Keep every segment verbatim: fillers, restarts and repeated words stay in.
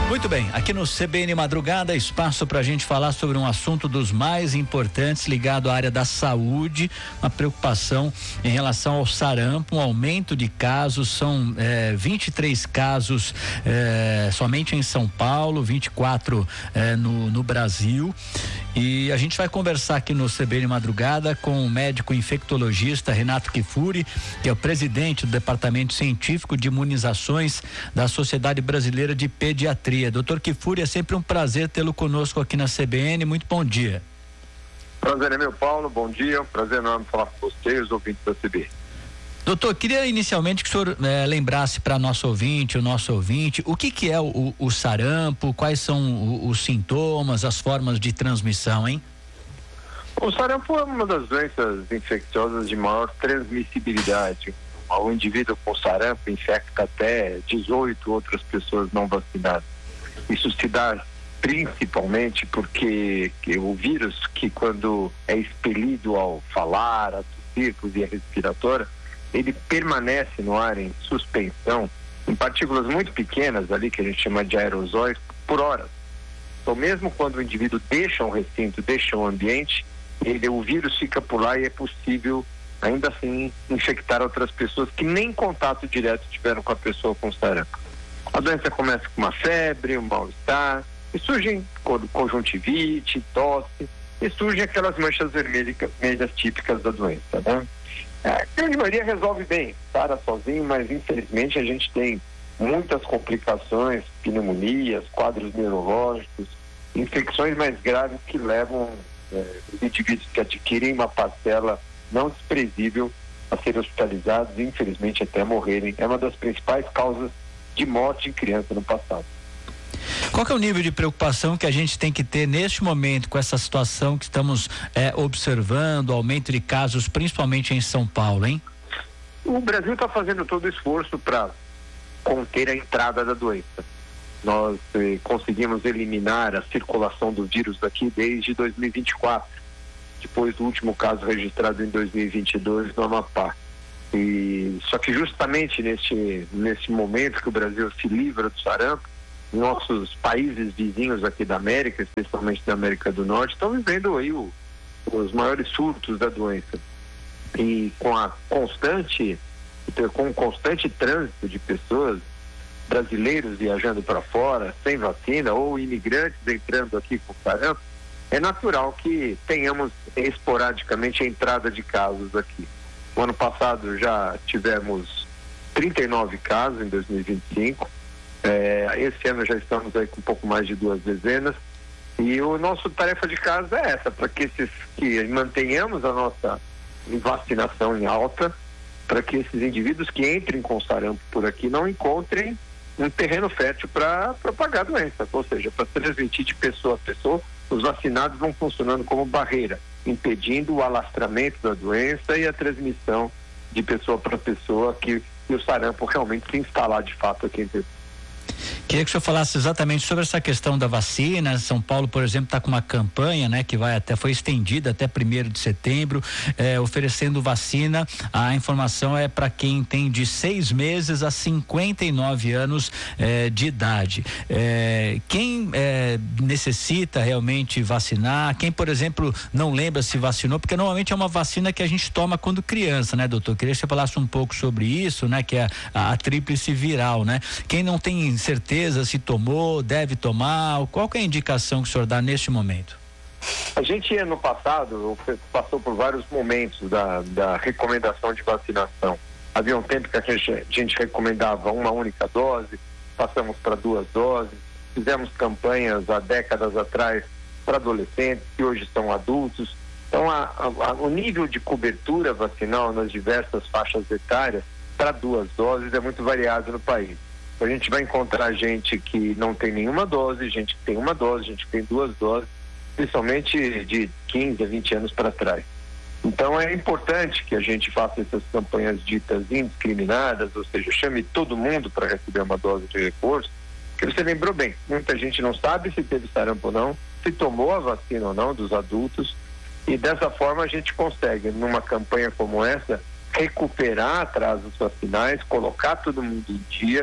Muito bem, aqui no C B N Madrugada, espaço para a gente falar sobre um assunto dos mais importantes ligado à área da saúde, uma preocupação em relação ao sarampo, um aumento de casos, são eh, vinte e três casos eh, somente em São Paulo, vinte e quatro eh, no, no Brasil. E a gente vai conversar aqui no C B N Madrugada com o médico infectologista Renato Kifuri, que é o presidente do Departamento Científico de Imunizações da Sociedade Brasileira de Pediatria. Doutor Kifuri, é sempre um prazer tê-lo conosco aqui na C B N. Muito bom dia. Prazer é meu, Paulo. Bom dia. Prazer enorme falar com você e os ouvintes da C B N. Doutor, queria inicialmente que o senhor eh, lembrasse para nosso ouvinte, o nosso ouvinte, o que que é o, o, o sarampo, quais são o, os sintomas, as formas de transmissão, hein? O sarampo é uma das doenças infecciosas de maior transmissibilidade. O indivíduo com sarampo infecta até dezoito outras pessoas não vacinadas. Isso se dá principalmente porque que o vírus, que quando é expelido ao falar, a tossir por via respiratória, ele permanece no ar em suspensão, em partículas muito pequenas ali, que a gente chama de aerosóis, por horas. Então, mesmo quando o indivíduo deixa um recinto, deixa um ambiente, ele, o vírus fica por lá e é possível, ainda assim, infectar outras pessoas que nem contato direto tiveram com a pessoa com sarampo. A doença começa com uma febre, um mal-estar, e surgem conjuntivite, tosse, e surgem aquelas manchas vermelhas, vermelhas típicas da doença, né? A grande maioria resolve bem, sara sozinho, mas infelizmente a gente tem muitas complicações, pneumonias, quadros neurológicos, infecções mais graves que levam é, os indivíduos que adquirem uma parcela não desprezível a serem hospitalizados e infelizmente até morrerem. É uma das principais causas de morte em criança no passado. Qual que é o nível de preocupação que a gente tem que ter neste momento com essa situação que estamos é, observando, aumento de casos, principalmente em São Paulo, hein? O Brasil está fazendo todo o esforço para conter a entrada da doença. Nós eh, conseguimos eliminar a circulação do vírus aqui desde dois mil e vinte e quatro, depois do último caso registrado em dois mil e vinte e dois no Amapá. E, só que justamente neste, nesse momento que o Brasil se livra do sarampo, nossos países vizinhos aqui da América, especialmente da América do Norte, estão vivendo aí o, os maiores surtos da doença. E com a constante, com o constante trânsito de pessoas, brasileiros viajando para fora, sem vacina, ou imigrantes entrando aqui com sarampo, é natural que tenhamos esporadicamente a entrada de casos aqui. No ano passado já tivemos trinta e nove casos em dois mil e vinte e cinco. É, esse ano já estamos aí com um pouco mais de duas dezenas e o nosso tarefa de casa é essa, para que esses que mantenhamos a nossa vacinação em alta, para que esses indivíduos que entrem com sarampo por aqui não encontrem um terreno fértil para propagar a doença, ou seja, para transmitir de pessoa a pessoa. Os vacinados vão funcionando como barreira, impedindo o alastramento da doença e a transmissão de pessoa para pessoa, que e o sarampo realmente se instalar de fato aqui em pessoa. Queria que o senhor falasse exatamente sobre essa questão da vacina. São Paulo, por exemplo, está com uma campanha, né, que vai até, foi estendida até primeiro de setembro, eh, oferecendo vacina. A informação é para quem tem de seis meses a cinquenta e nove anos eh, de idade. Eh, quem eh, necessita realmente vacinar, quem, por exemplo, não lembra se vacinou, porque normalmente é uma vacina que a gente toma quando criança, né, doutor? Queria que você falasse um pouco sobre isso, né, que é a, a tríplice viral, né? Quem não tem certeza se tomou, deve tomar, qual que é a indicação que o senhor dá neste momento? A gente, ano passado, passou por vários momentos da, da recomendação de vacinação. Havia um tempo que a gente, a gente recomendava uma única dose, passamos para duas doses, fizemos campanhas há décadas atrás para adolescentes que hoje são adultos. Então, a, a, o nível de cobertura vacinal nas diversas faixas etárias para duas doses é muito variado no país. A gente vai encontrar gente que não tem nenhuma dose, gente que tem uma dose, gente que tem duas doses, principalmente de quinze a vinte anos para trás. Então é importante que a gente faça essas campanhas ditas indiscriminadas, ou seja, chame todo mundo para receber uma dose de reforço, que você lembrou bem, muita gente não sabe se teve sarampo ou não, se tomou a vacina ou não dos adultos, e dessa forma a gente consegue, numa campanha como essa, recuperar atrasos vacinais, colocar todo mundo em dia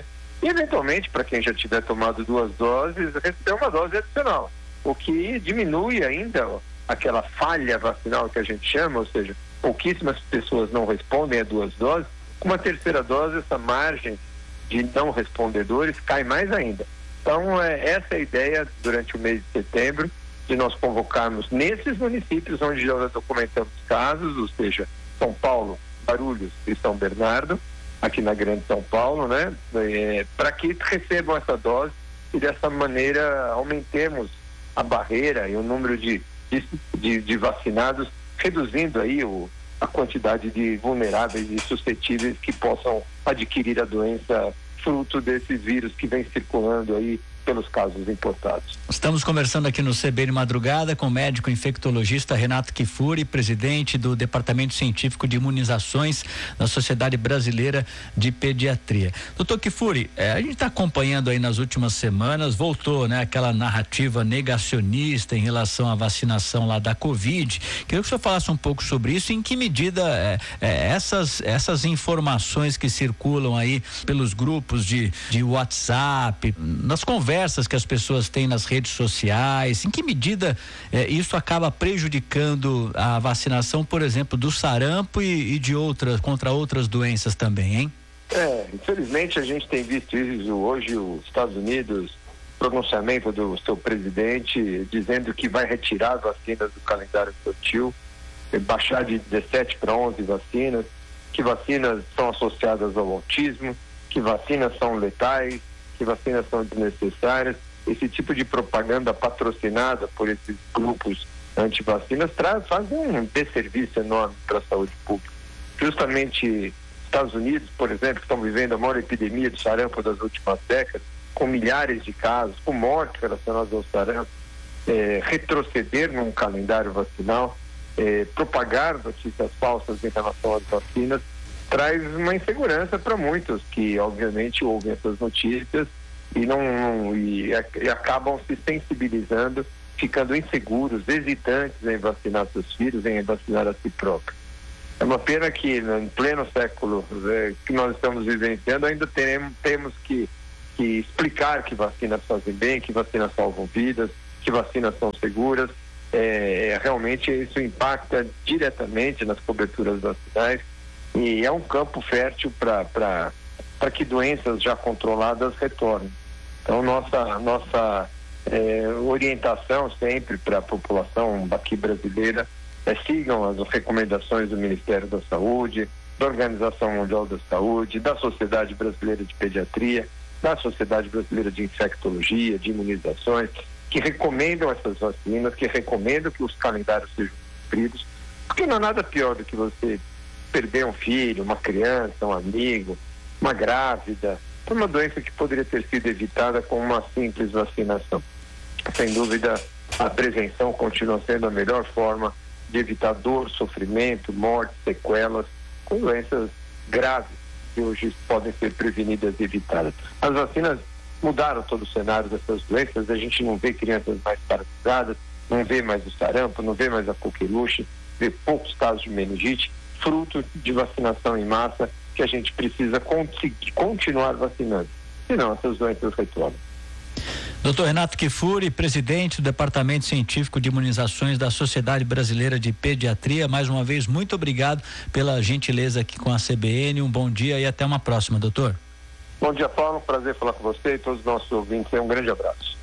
E, eventualmente, para quem já tiver tomado duas doses, receber uma dose adicional, o que diminui ainda aquela falha vacinal que a gente chama, ou seja, pouquíssimas pessoas não respondem a duas doses. Com uma terceira dose, essa margem de não respondedores cai mais ainda. Então, é, essa é a ideia durante o mês de setembro, de nós convocarmos nesses municípios onde já documentamos casos, ou seja, São Paulo, Guarulhos e São Bernardo, aqui na Grande São Paulo, né? É, para que recebam essa dose e dessa maneira aumentemos a barreira e o número de, de, de vacinados, reduzindo aí o, a quantidade de vulneráveis e suscetíveis que possam adquirir a doença fruto desses vírus que vem circulando aí pelos casos importados. Estamos conversando aqui no C B N Madrugada com o médico infectologista Renato Kifuri, presidente do Departamento Científico de Imunizações da Sociedade Brasileira de Pediatria. Doutor Kifuri, eh, a gente está acompanhando aí nas últimas semanas, voltou, né, aquela narrativa negacionista em relação à vacinação lá da Covid. Queria que o senhor falasse um pouco sobre isso, em que medida eh, eh, essas, essas informações que circulam aí pelos grupos de, de WhatsApp, nas conversas conversas que as pessoas têm nas redes sociais, em que medida eh, isso acaba prejudicando a vacinação, por exemplo, do sarampo e, e de outras, contra outras doenças também, hein? É, infelizmente a gente tem visto isso hoje, os Estados Unidos, pronunciamento do seu presidente dizendo que vai retirar vacinas do calendário infantil, baixar de dezessete para onze vacinas, que vacinas são associadas ao autismo, que vacinas são letais, que vacinas são desnecessárias. Esse tipo de propaganda patrocinada por esses grupos anti-vacinas traz, faz um desserviço enorme para a saúde pública. Justamente Estados Unidos, por exemplo, que estão vivendo a maior epidemia de sarampo das últimas décadas, com milhares de casos, com mortes relacionadas ao sarampo, é, retroceder num calendário vacinal, é, propagar notícias falsas em relação às vacinas, traz uma insegurança para muitos que, obviamente, ouvem essas notícias e não, não e, e acabam se sensibilizando, ficando inseguros, hesitantes em vacinar seus filhos, em vacinar a si próprios. É uma pena que, em pleno século é, que nós estamos vivenciando, ainda teremos, temos que, que explicar que vacinas fazem bem, que vacinas salvam vidas, que vacinas são seguras. É, realmente isso impacta diretamente nas coberturas vacinais. E é um campo fértil para que doenças já controladas retornem. Então, nossa, nossa é, orientação sempre para a população aqui brasileira é sigam as recomendações do Ministério da Saúde, da Organização Mundial da Saúde, da Sociedade Brasileira de Pediatria, da Sociedade Brasileira de Infectologia, de Imunizações, que recomendam essas vacinas, que recomendam que os calendários sejam cumpridos, porque não há nada pior do que você perder um filho, uma criança, um amigo, uma grávida, por uma doença que poderia ter sido evitada com uma simples vacinação. Sem dúvida, a prevenção continua sendo a melhor forma de evitar dor, sofrimento, morte, sequelas, com doenças graves que hoje podem ser prevenidas e evitadas. As vacinas mudaram todo o cenário dessas doenças, a gente não vê crianças mais paralisadas, não vê mais o sarampo, não vê mais a coqueluche, vê poucos casos de meningite, fruto de vacinação em massa que a gente precisa conseguir, continuar vacinando, senão essas doenças retornam. doutor Renato Kifuri, presidente do Departamento Científico de Imunizações da Sociedade Brasileira de Pediatria, mais uma vez, muito obrigado pela gentileza aqui com a C B N, um bom dia e até uma próxima, doutor. Bom dia, Paulo, um prazer falar com você e todos os nossos ouvintes, um grande abraço.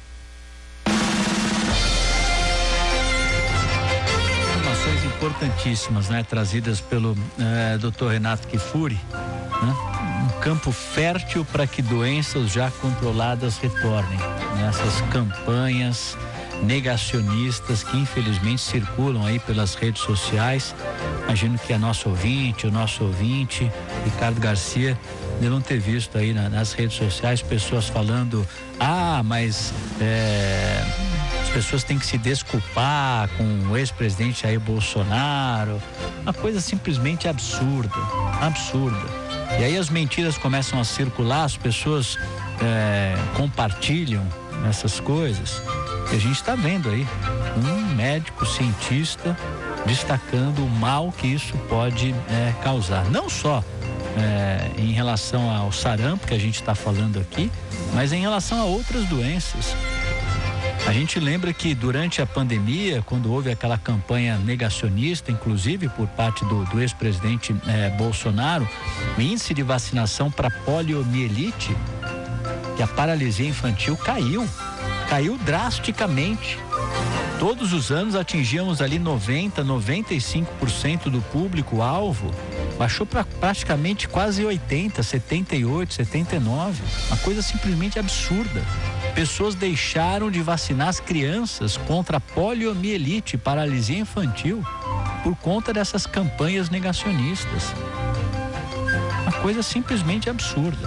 Informações importantíssimas, né, trazidas pelo eh, doutor Renato Kifuri, né? Um campo fértil para que doenças já controladas retornem, nessas campanhas negacionistas que infelizmente circulam aí pelas redes sociais. Imagino que a nossa ouvinte, o nosso ouvinte, Ricardo Garcia, devam ter visto aí na, nas redes sociais pessoas falando, ah, mas é, as pessoas têm que se desculpar com o ex-presidente Jair Bolsonaro, uma coisa simplesmente absurda, absurda. E aí as mentiras começam a circular, as pessoas é, compartilham essas coisas, e a gente está vendo aí um médico cientista destacando o mal que isso pode é, causar, não só é, em relação ao sarampo que a gente está falando aqui, mas em relação a outras doenças. A gente lembra que durante a pandemia, quando houve aquela campanha negacionista, inclusive por parte do, do ex-presidente eh, Bolsonaro, o índice de vacinação para poliomielite, que a paralisia infantil, caiu, caiu drasticamente. Todos os anos atingíamos ali noventa, noventa e cinco por cento do público-alvo, baixou para praticamente quase oitenta, setenta e oito, setenta e nove, uma coisa simplesmente absurda. Pessoas deixaram de vacinar as crianças contra a poliomielite, paralisia infantil, por conta dessas campanhas negacionistas. Uma coisa simplesmente absurda.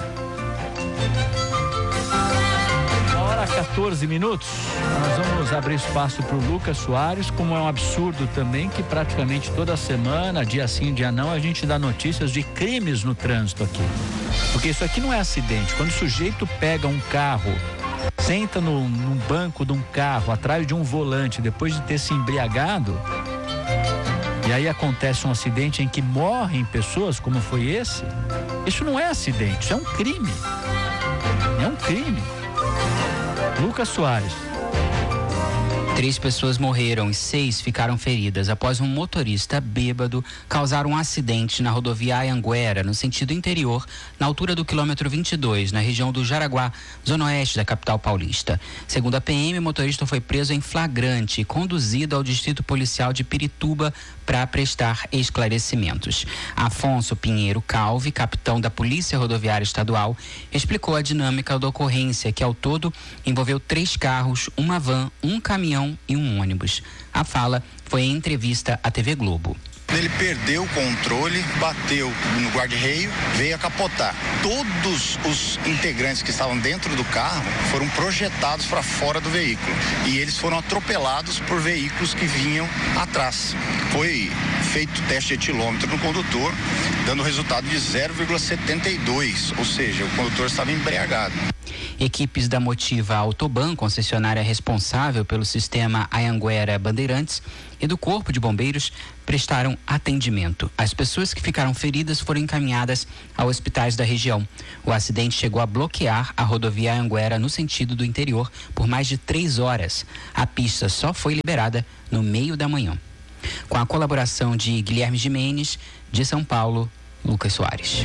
Uma hora quatorze minutos, nós vamos abrir espaço para o Lucas Soares, como é um absurdo também que praticamente toda semana, dia sim, dia não, a gente dá notícias de crimes no trânsito aqui. Porque isso aqui não é acidente. Quando o sujeito pega um carro, senta no, num banco de um carro, atrás de um volante, depois de ter se embriagado, e aí acontece um acidente em que morrem pessoas, como foi esse, isso não é acidente, isso é um crime. É um crime. Lucas Soares. Três pessoas morreram e seis ficaram feridas após um motorista bêbado causar um acidente na rodovia Anhanguera, no sentido interior, na altura do quilômetro vinte e dois, na região do Jaraguá, zona oeste da capital paulista. Segundo a P M, o motorista foi preso em flagrante e conduzido ao distrito policial de Pirituba para prestar esclarecimentos. Afonso Pinheiro Calvi, capitão da Polícia Rodoviária Estadual, explicou a dinâmica da ocorrência, que ao todo envolveu três carros, uma van, um caminhão e um ônibus. A fala foi em entrevista à T V Globo. Ele perdeu o controle, bateu no guarda-reio, veio a capotar. Todos os integrantes que estavam dentro do carro foram projetados para fora do veículo e eles foram atropelados por veículos que vinham atrás. Foi feito teste de etilômetro no condutor, dando resultado de zero vírgula setenta e dois, ou seja, o condutor estava embriagado. Equipes da Motiva Autoban, concessionária responsável pelo sistema Anhanguera Bandeirantes, e do Corpo de Bombeiros prestaram atendimento. As pessoas que ficaram feridas foram encaminhadas a hospitais da região. O acidente chegou a bloquear a rodovia Anhanguera no sentido do interior por mais de três horas. A pista só foi liberada no meio da manhã. Com a colaboração de Guilherme Gimenez, de São Paulo, Lucas Soares.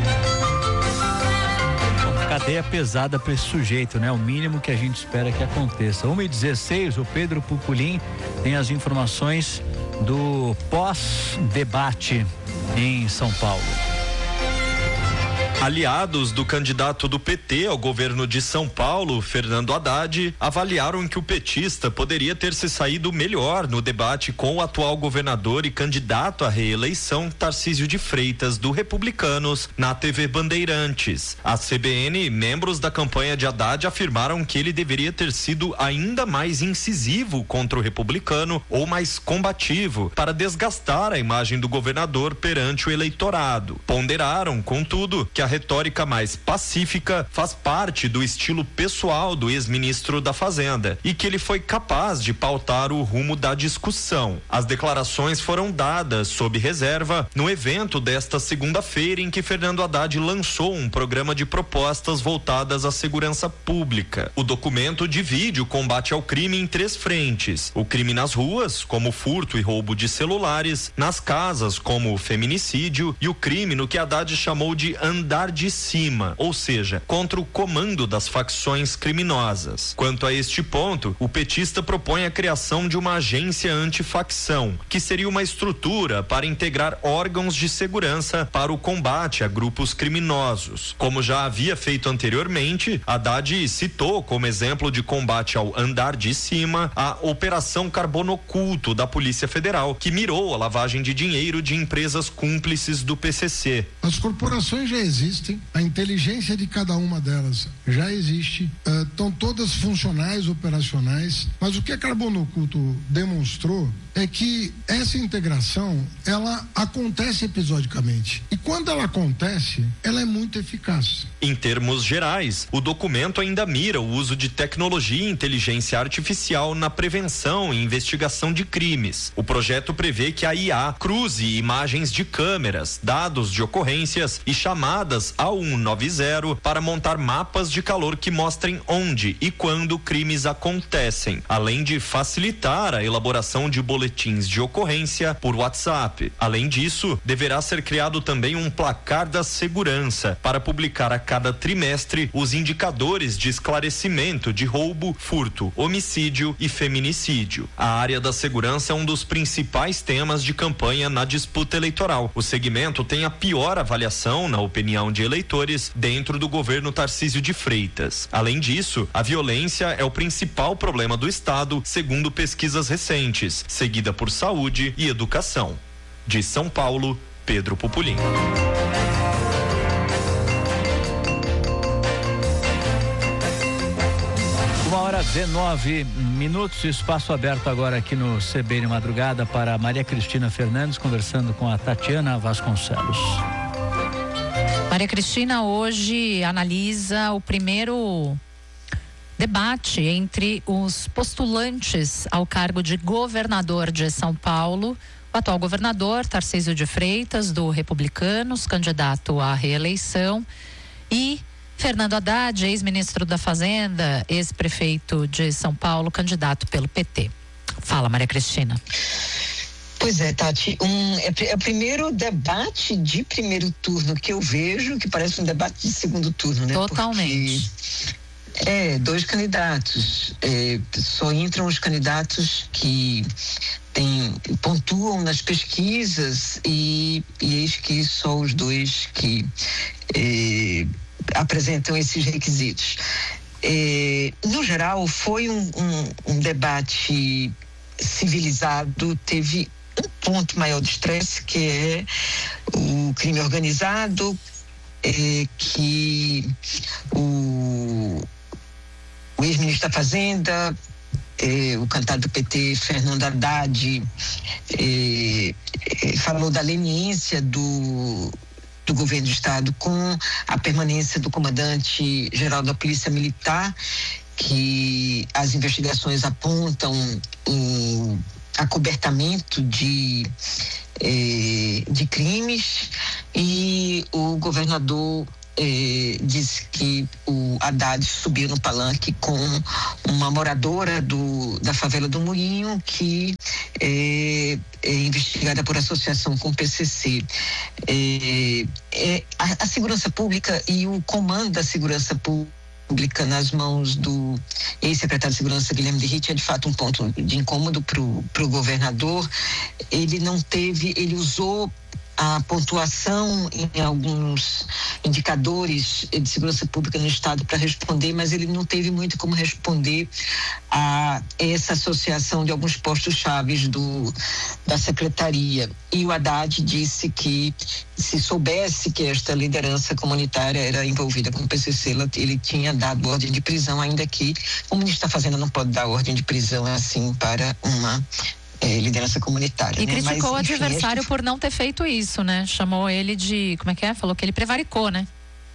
Cadeia pesada para esse sujeito, né? O mínimo que a gente espera que aconteça. uma e dezesseis, o Pedro Pupulim tem as informações do pós-debate em São Paulo. Aliados do candidato do P T ao governo de São Paulo, Fernando Haddad, avaliaram que o petista poderia ter se saído melhor no debate com o atual governador e candidato à reeleição, Tarcísio de Freitas, do Republicanos, na T V Bandeirantes. A C B N e membros da campanha de Haddad afirmaram que ele deveria ter sido ainda mais incisivo contra o republicano ou mais combativo para desgastar a imagem do governador perante o eleitorado. Ponderaram, contudo, que a retórica mais pacífica faz parte do estilo pessoal do ex-ministro da Fazenda e que ele foi capaz de pautar o rumo da discussão. As declarações foram dadas sob reserva no evento desta segunda-feira em que Fernando Haddad lançou um programa de propostas voltadas à segurança pública. O documento divide o combate ao crime em três frentes: o crime nas ruas, como furto e roubo de celulares, nas casas, como o feminicídio, e o crime no que Haddad chamou de andar de cima, ou seja, contra o comando das facções criminosas. Quanto a este ponto, o petista propõe a criação de uma agência antifacção, que seria uma estrutura para integrar órgãos de segurança para o combate a grupos criminosos. Como já havia feito anteriormente, Haddad citou como exemplo de combate ao andar de cima a Operação Carbono Oculto da Polícia Federal, que mirou a lavagem de dinheiro de empresas cúmplices do P C C. As corporações já existem existem, a inteligência de cada uma delas já existe, uh, estão todas funcionais, operacionais, mas o que a Carbono Oculto demonstrou é que essa integração, ela acontece episodicamente. E quando ela acontece, ela é muito eficaz. Em termos gerais, o documento ainda mira o uso de tecnologia e inteligência artificial na prevenção e investigação de crimes. O projeto prevê que a I A cruze imagens de câmeras, dados de ocorrências e chamadas ao cento e noventa para montar mapas de calor que mostrem onde e quando crimes acontecem, além de facilitar a elaboração de boletins de ocorrência por WhatsApp. Além disso, deverá ser criado também um placar da segurança para publicar a cada trimestre os indicadores de esclarecimento de roubo, furto, homicídio e feminicídio. A área da segurança é um dos principais temas de campanha na disputa eleitoral. O segmento tem a pior avaliação, na opinião de eleitores, dentro do governo Tarcísio de Freitas. Além disso, a violência é o principal problema do estado, segundo pesquisas recentes, seguida por saúde e educação. De São Paulo, Pedro Pupulim. Uma hora dezenove minutos, espaço aberto agora aqui no C B N Madrugada para Maria Cristina Fernandes, conversando com a Tatiana Vasconcelos. Maria Cristina hoje analisa o primeiro debate entre os postulantes ao cargo de governador de São Paulo, o atual governador Tarcísio de Freitas, do Republicanos, candidato à reeleição, e Fernando Haddad, ex-ministro da Fazenda, ex-prefeito de São Paulo, candidato pelo P T. Fala, Maria Cristina. Pois é, Tati, um, é, é o primeiro debate de primeiro turno que eu vejo, que parece um debate de segundo turno, né? Totalmente. Porque, é, dois candidatos, é, só entram os candidatos que tem, pontuam nas pesquisas e, e eis que só os dois que é, apresentam esses requisitos. É, no geral, foi um, um, um debate civilizado, teve um ponto maior de estresse, que é o crime organizado, é, que o, o ex-ministro da Fazenda, é, o candidato do P T, Fernando Haddad, é, é, falou da leniência do do governo do estado com a permanência do comandante-geral da Polícia Militar, que as investigações apontam um acobertamento de, eh, de crimes, e o governador eh, disse que o Haddad subiu no palanque com uma moradora do, da favela do Moinho, que é, é investigada por associação com o P C C. É, é, a, a segurança pública e o comando da segurança pública nas mãos do ex-secretário de Segurança, Guilherme de Ritt, é de fato um ponto de incômodo para o governador. Ele não teve, ele usou a pontuação em alguns indicadores de segurança pública no estado para responder, mas ele não teve muito como responder a essa associação de alguns postos chaves do, da secretaria. E o Haddad disse que, se soubesse que esta liderança comunitária era envolvida com o P C C, ele tinha dado ordem de prisão, ainda que o ministro da Fazenda não pode dar ordem de prisão assim para uma É, liderança comunitária. E né? criticou Mas, enfim, o adversário este... por não ter feito isso, né? Chamou ele de, como é que é? Falou que ele prevaricou, né?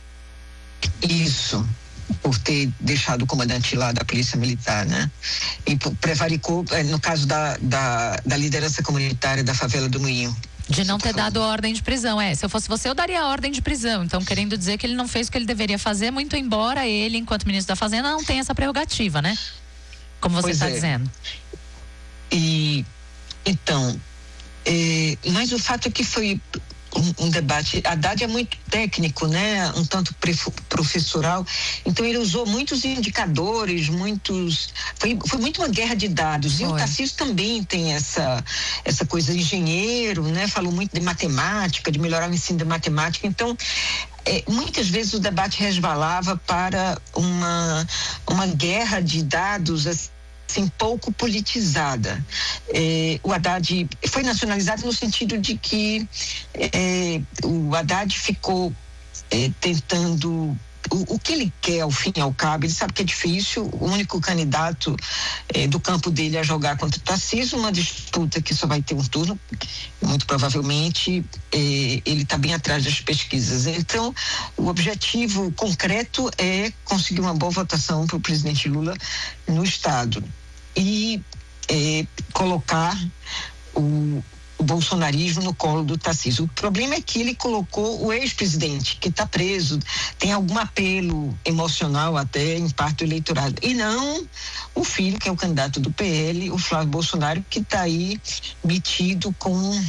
Isso, por ter deixado o comandante lá da Polícia Militar, né? E prevaricou, no caso da, da, da liderança comunitária da favela do Moinho. De não ter dado ordem de prisão. É, se eu fosse você, eu daria a ordem de prisão. Então, querendo dizer que ele não fez o que ele deveria fazer, muito embora ele, enquanto ministro da Fazenda, não tenha essa prerrogativa, né? Como você está é. dizendo. E, então, é, mas o fato é que foi um, um debate, Haddad é muito técnico, né, um tanto professoral, então ele usou muitos indicadores, muitos, foi, foi muito uma guerra de dados, foi. E o Tarcísio também tem essa, essa coisa engenheiro, né, falou muito de matemática, de melhorar o ensino de matemática, então É, muitas vezes o debate resvalava para uma, uma guerra de dados assim, pouco politizada. É, o Haddad foi nacionalizado no sentido de que é, o Haddad ficou é, tentando. O, o que ele quer, ao fim e ao cabo, ele sabe que é difícil. O único candidato eh, do campo dele é jogar contra o Tarcísio, uma disputa que só vai ter um turno, muito provavelmente. Eh, ele está bem atrás das pesquisas. Então, o objetivo concreto é conseguir uma boa votação para o presidente Lula no Estado e eh, colocar o o bolsonarismo no colo do Tarcísio. O problema é que ele colocou o ex-presidente, que está preso, tem algum apelo emocional até em parte do eleitorado, e não o filho, que é o candidato do P L, o Flávio Bolsonaro, que está aí metido com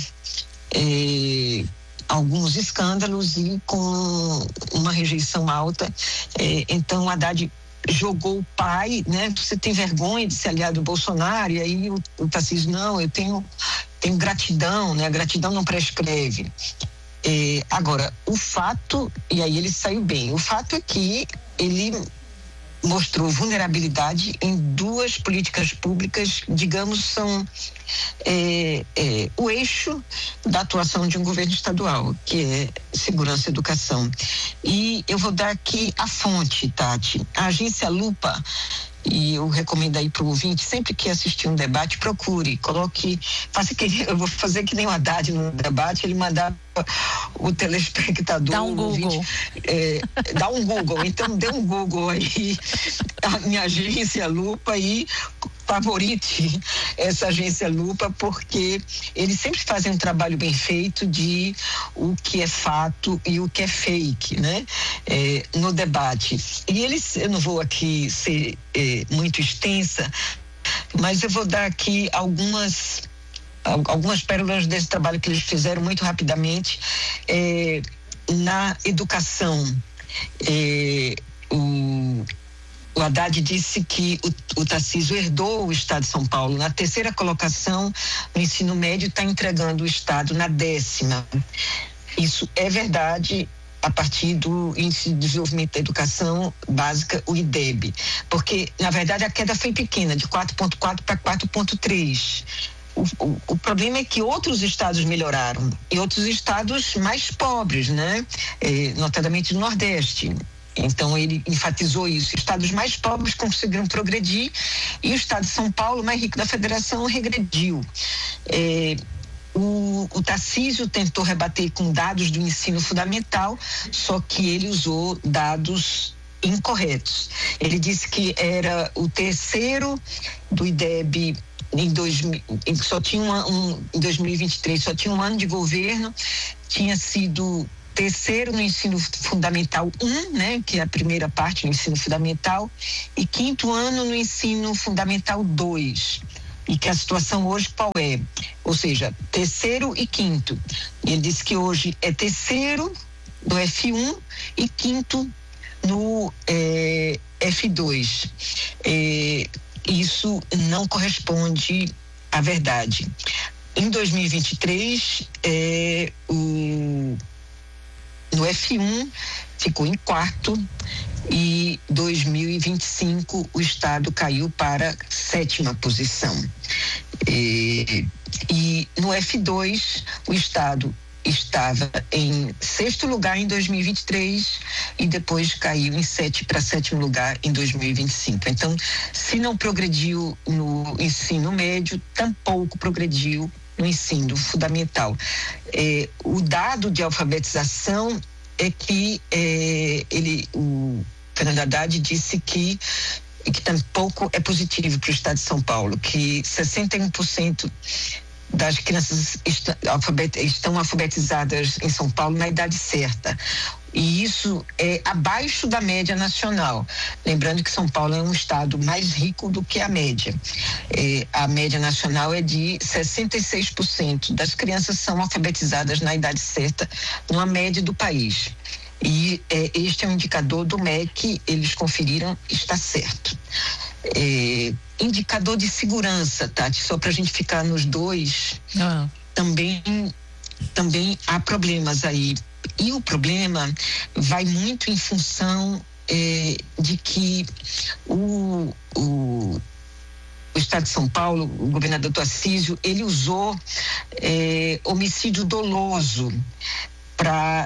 eh, alguns escândalos e com uma rejeição alta. Eh, então, Haddad jogou o pai, né? Você tem vergonha de ser aliado do Bolsonaro? E aí o, o Tarcísio, não, eu tenho, tenho gratidão, né? A gratidão não prescreve. É, agora, o fato, e aí ele saiu bem, o fato é que ele mostrou vulnerabilidade em duas políticas públicas, digamos, são é, é, o eixo da atuação de um governo estadual, que é segurança e educação. E eu vou dar aqui a fonte, Tati. A agência Lupa, e eu recomendo aí para o ouvinte, sempre que assistir um debate, procure, coloque, faça que eu vou fazer que nem o Haddad no debate, ele mandava o telespectador, dá um Google, ouvinte, é, dá um Google, então dê um Google aí, a minha agência Lupa, e favorite essa agência Lupa, porque eles sempre fazem um trabalho bem feito de o que é fato e o que é fake, né? É, no debate. E eles, eu não vou aqui ser é, muito extensa, mas eu vou dar aqui algumas algumas pérolas desse trabalho que eles fizeram muito rapidamente. É, na educação, é, o O Haddad disse que o, o Tarcísio herdou o Estado de São Paulo na terceira colocação no ensino médio, está entregando o Estado na décima. Isso é verdade a partir do Índice de Desenvolvimento da Educação Básica, o I D E B, porque, na verdade, a queda foi pequena, de quatro vírgula quatro para quatro vírgula três. O, o, o problema é que outros estados melhoraram e outros estados mais pobres, né? É, notadamente no Nordeste. Então, ele enfatizou isso. Estados mais pobres conseguiram progredir e o estado de São Paulo, mais rico da federação, regrediu. É, o, o Tarcísio tentou rebater com dados do ensino fundamental, só que ele usou dados incorretos. Ele disse que era o terceiro do I D E B em, dois, só tinha uma, um, em dois mil e vinte e três, só tinha um ano de governo, tinha sido terceiro no ensino fundamental um, né, que é a primeira parte do ensino fundamental, e quinto ano no ensino fundamental dois. E que a situação hoje qual é? Ou seja, terceiro e quinto. Ele disse que hoje é terceiro no F um e quinto no é, F dois. É, isso não corresponde à verdade. Em dois mil e vinte e três, é, o no F um ficou em quarto e dois mil e vinte e cinco o estado caiu para sétima posição. E, e no F dois o estado estava em sexto lugar em dois mil e vinte e três e depois caiu em sete para sétimo lugar em dois mil e vinte e cinco. Então, se não progrediu no ensino médio, tampouco progrediu no ensino fundamental. É, o dado de alfabetização é que é, ele, o Fernando Haddad disse que, que tampouco é positivo para o estado de São Paulo, que sessenta e um por cento das crianças est- alfabet- estão alfabetizadas em São Paulo na idade certa. E isso é abaixo da média nacional. Lembrando que São Paulo é um estado mais rico do que a média. É, a média nacional é de sessenta e seis por cento das crianças são alfabetizadas na idade certa, numa média do país. E é, este é um indicador do M E C, eles conferiram, está certo. É, indicador de segurança, Tati, só para a gente ficar nos dois, ah. também, também há problemas aí. E o problema vai muito em função eh, de que o, o, o Estado de São Paulo, o governador Tarcísio, ele usou eh, homicídio doloso para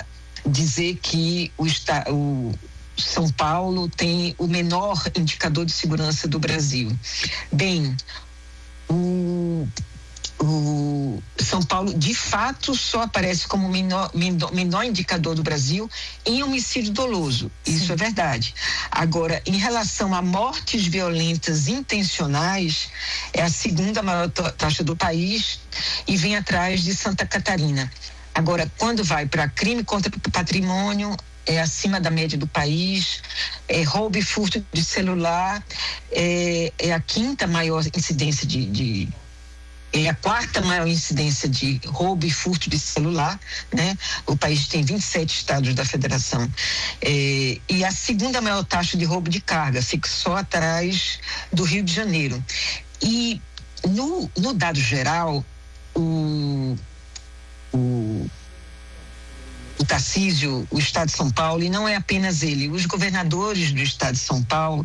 dizer que o, o São Paulo tem o menor indicador de segurança do Brasil. Bem, o, o São Paulo de fato só aparece como o menor, menor, menor indicador do Brasil em homicídio doloso. Isso Sim. é verdade. Agora, em relação a mortes violentas intencionais, é a segunda maior taxa do país e vem atrás de Santa Catarina. Agora, quando vai para crime contra o patrimônio, é acima da média do país, é roubo e furto de celular, é, é a quinta maior incidência de, de é a quarta maior incidência de roubo e furto de celular, né? O país tem vinte e sete estados da federação. É, e a segunda maior taxa de roubo de carga, fica só atrás do Rio de Janeiro. E no, no dado geral, o, o o Tarcísio, o Estado de São Paulo, e não é apenas ele, os governadores do Estado de São Paulo,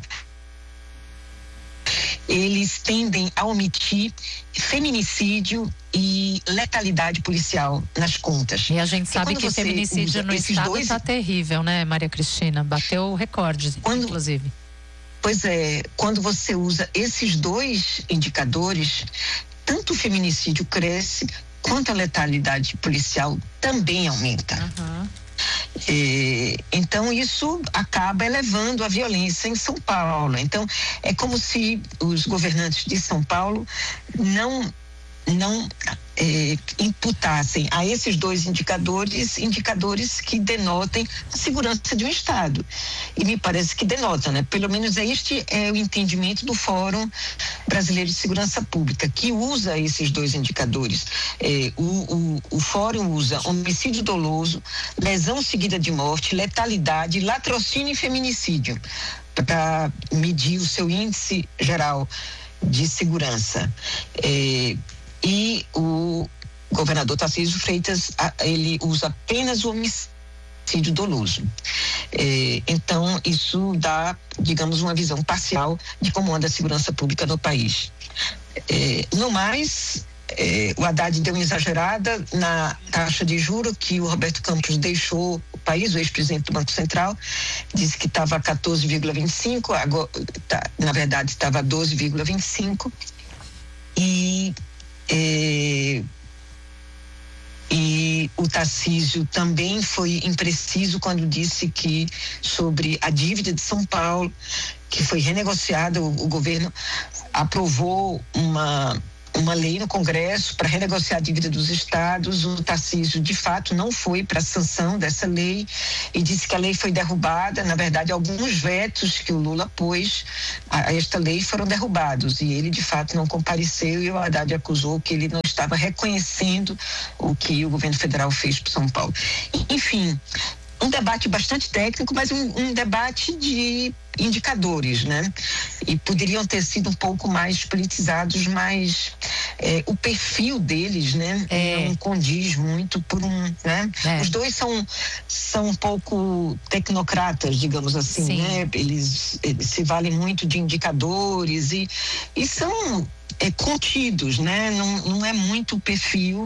eles tendem a omitir feminicídio e letalidade policial nas contas. E a gente sabe que feminicídio no Estado dois... está terrível, né, Maria Cristina? Bateu o recorde, quando... inclusive. Pois é, quando você usa esses dois indicadores, tanto o feminicídio cresce, quanto a letalidade policial também aumenta. Uhum. E, então isso acaba elevando a violência em São Paulo. Então é como se os governantes de São Paulo não não é, imputassem a esses dois indicadores, indicadores que denotem a segurança de um Estado. E me parece que denota, né? Pelo menos este é o entendimento do Fórum Brasileiro de Segurança Pública, que usa esses dois indicadores. É, o, o, o Fórum usa homicídio doloso, lesão seguida de morte, letalidade, latrocínio e feminicídio, para medir o seu índice geral de segurança. É, E o governador Tarcísio Freitas, ele usa apenas o homicídio doloso. É, então, isso dá, digamos, uma visão parcial de como anda a segurança pública no país. É, no mais, é, o Haddad deu uma exagerada na taxa de juros que o Roberto Campos deixou o país, o ex-presidente do Banco Central, disse que estava a quatorze vírgula vinte e cinco, agora, tá, na verdade estava a doze vírgula vinte e cinco. E É, e o Tarcísio também foi impreciso quando disse que sobre a dívida de São Paulo, que foi renegociada, o, o governo aprovou uma uma lei no Congresso para renegociar a dívida dos estados. O Tarcísio, de fato, não foi para a sanção dessa lei e disse que a lei foi derrubada. Na verdade, alguns vetos que o Lula pôs a, a esta lei foram derrubados e ele, de fato, não compareceu, e o Haddad acusou que ele não estava reconhecendo o que o governo federal fez para São Paulo. Enfim, um debate bastante técnico, mas um, um debate de indicadores, né? E poderiam ter sido um pouco mais politizados, mas é, o perfil deles, né? É. Não condiz muito por um, né? É. Os dois são, são um pouco tecnocratas, digamos assim, Sim. né? Eles, eles se valem muito de indicadores e, e são é, contidos, né? Não, não é muito o perfil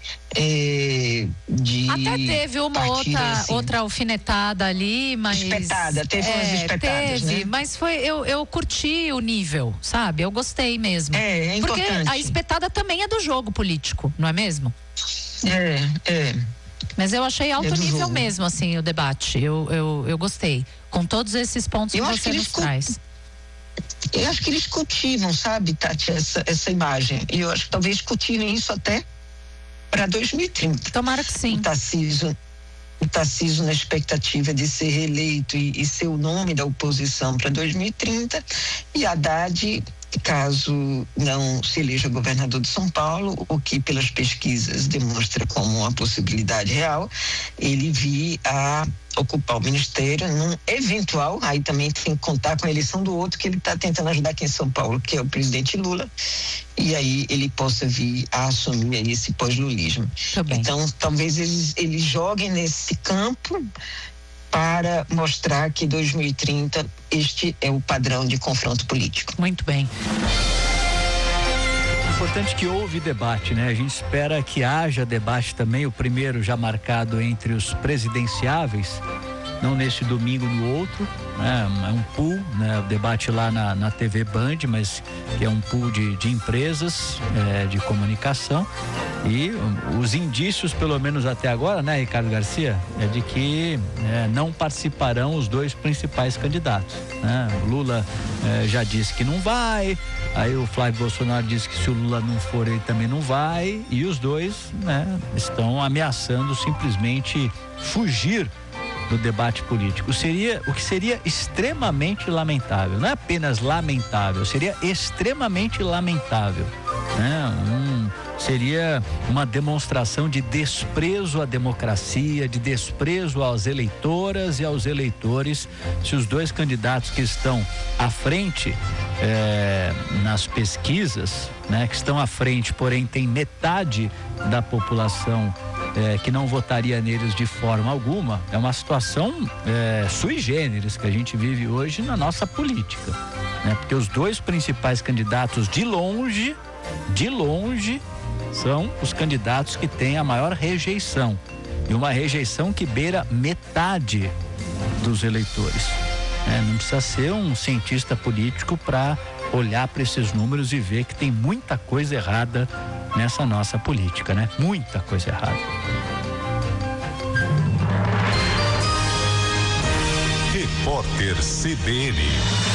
é, de até teve uma outra, assim. outra alfinetada ali, mas espetada, teve é, umas espetadas, teve, né? Mas foi, eu, eu curti o nível, sabe? Eu gostei mesmo. É, é importante. Porque a espetada também é do jogo político, não é mesmo? É, é. Mas eu achei alto é nível jogo. mesmo, assim, o debate. Eu, eu, eu gostei. Com todos esses pontos eu que você que nos cu... traz. Eu acho que eles cultivam, sabe, Tati, essa, essa imagem. E eu acho que talvez cultivem isso até para dois mil e trinta. Tomara que sim. O Tarcísio, o Tarcísio na expectativa de ser reeleito e, e ser o nome da oposição para dois mil e trinta, e Haddad, caso não se eleja governador de São Paulo, o que pelas pesquisas demonstra como uma possibilidade real, ele vir a ocupar o ministério num eventual, aí também tem que contar com a eleição do outro que ele está tentando ajudar aqui em São Paulo, que é o presidente Lula, e aí ele possa vir a assumir aí esse pós-lulismo. Então, talvez eles, eles joguem nesse campo para mostrar que dois mil e trinta este é o padrão de confronto político. Muito bem. importante que houve debate, né? A gente espera que haja debate também, o primeiro já marcado entre os presidenciáveis, não neste domingo, no outro, né? É um pool, né? O debate lá na, na T V Band, mas que é um pool de, de empresas é, de comunicação, e um, os indícios, pelo menos até agora, né, Ricardo Garcia, é de que é, não participarão os dois principais candidatos, né? O Lula é, já disse que não vai, aí o Flávio Bolsonaro disse que se o Lula não for, ele também não vai, e os dois, né, estão ameaçando simplesmente fugir do debate político. Seria, o que seria extremamente lamentável, não é apenas lamentável, seria extremamente lamentável, né? Um, seria uma demonstração de desprezo à democracia, de desprezo às eleitoras e aos eleitores, se os dois candidatos que estão à frente é, nas pesquisas, né, que estão à frente, porém tem metade da população É, que não votaria neles de forma alguma. É uma situação é, sui generis que a gente vive hoje na nossa política, né? Porque os dois principais candidatos de longe, de longe, são os candidatos que têm a maior rejeição, e uma rejeição que beira metade dos eleitores. É, não precisa ser um cientista político para olhar para esses números e ver que tem muita coisa errada nessa nossa política, né? Muita coisa errada. Repórter C B N.